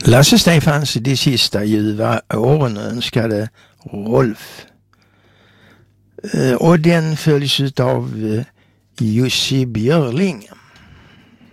Lasse Stefans de sista ljuva åren önskade Rolf. Och den följs av Jussi Björling.